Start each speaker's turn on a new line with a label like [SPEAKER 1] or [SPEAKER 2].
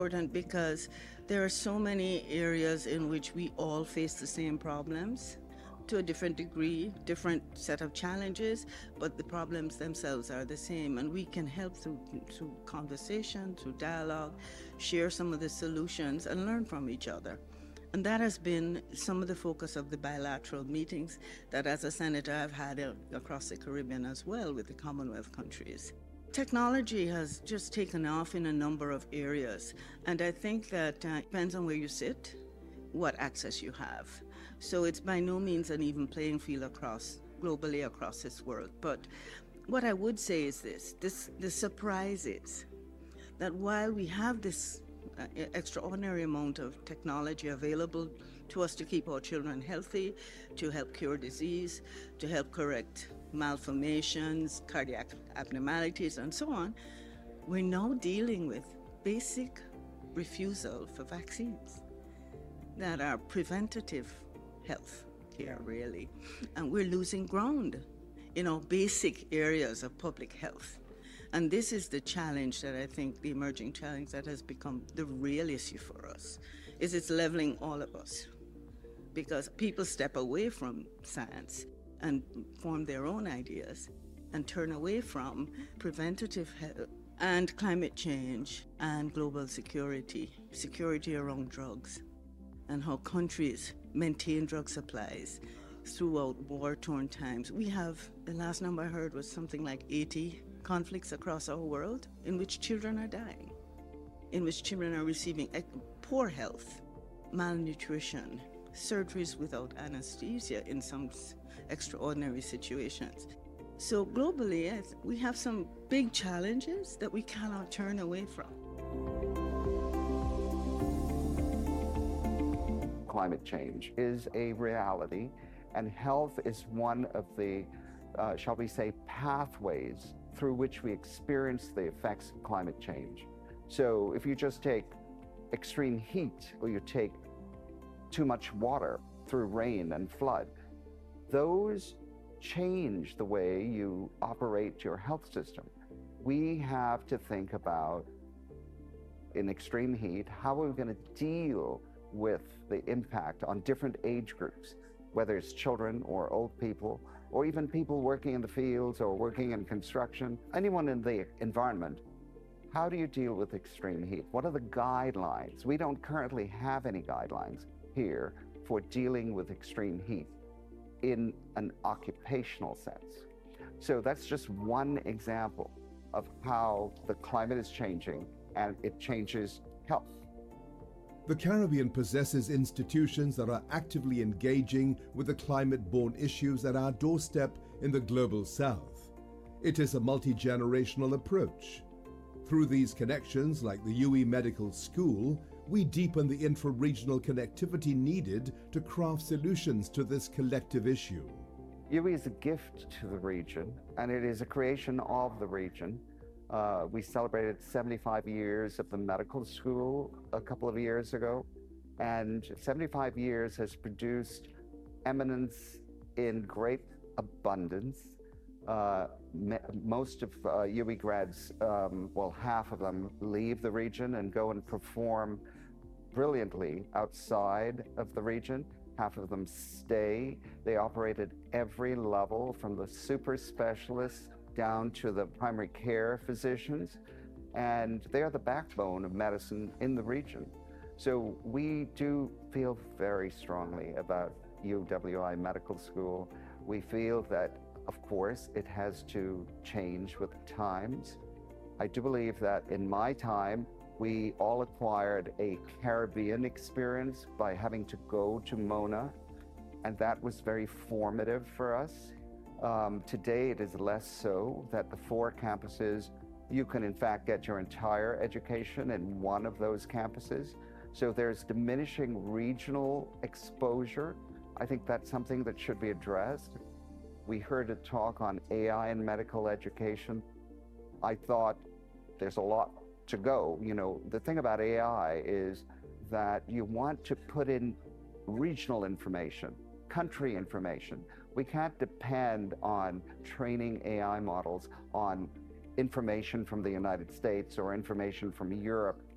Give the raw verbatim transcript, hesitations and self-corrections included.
[SPEAKER 1] Important because there are so many areas in which we all face the same problems to a different degree, different set of challenges, but the problems themselves are the same. And we can help through, through conversation, through dialogue, share some of the solutions and learn from each other. And that has been some of the focus of the bilateral meetings that as a senator I've had uh, across the Caribbean as well with the Commonwealth countries. Technology has just taken off in a number of areas, and I think that uh, depends on where you sit, what access you have. So it's by no means an even playing field across, globally across this world. But what I would say is this, this the surprise is that while we have this uh, extraordinary amount of technology available to us to keep our children healthy, to help cure disease, to help correct malformations, cardiac abnormalities, and so on, we're now dealing with basic refusal for vaccines that are preventative health care, really. And we're losing ground in our basic areas of public health. And this is the challenge that I think, the emerging challenge that has become the real issue for us, is it's leveling all of us. Because people step away from science and form their own ideas and turn away from preventative health and climate change and global security, security around drugs, and how countries maintain drug supplies throughout war-torn times. We have, the last number I heard was something like eighty conflicts across our world in which children are dying, in which children are receiving poor health, malnutrition, surgeries without anesthesia in some extraordinary situations. So globally, we have some big challenges that we cannot turn away from.
[SPEAKER 2] Climate change is a reality, and health is one of the, uh, shall we say, pathways through which we experience the effects of climate change. So if you just take extreme heat, or you take too much water through rain and flood, those change the way you operate your health system. We have to think about, in extreme heat, how are we going to deal with the impact on different age groups, whether it's children or old people, or even people working in the fields or working in construction, anyone in the environment. How do you deal with extreme heat? What are the guidelines? We don't currently have any guidelines here for dealing with extreme heat in an occupational sense. So that's just one example of how the climate is changing, and it changes health.
[SPEAKER 3] The Caribbean possesses institutions that are actively engaging with the climate-borne issues at our doorstep in the global south. It is a multi-generational approach. Through these connections, like the U W I Medical School, we deepen the intra-regional connectivity needed to craft solutions to this collective issue.
[SPEAKER 2] U W I is a gift to the region, and it is a creation of the region. Uh, we celebrated seventy-five years of the medical school a couple of years ago, and seventy-five years has produced eminence in great abundance. Uh, most of uh, U W I grads, um, well, half of them leave the region and go and perform brilliantly outside of the region. Half of them stay. They operate at every level, from the super specialists down to the primary care physicians, and they are the backbone of medicine in the region. So we do feel very strongly about U W I Medical School. We feel that, of course, it has to change with the times. I do believe that in my time, we all acquired a Caribbean experience by having to go to Mona, and that was very formative for us. Um, today, it is less so, that the four campuses, you can in fact get your entire education in one of those campuses. So there's diminishing regional exposure. I think that's something that should be addressed. We heard a talk on A I in medical education. I thought there's a lot to go. You know, the thing about A I is that you want to put in regional information, country information. We can't depend on training A I models on information from the United States or information from Europe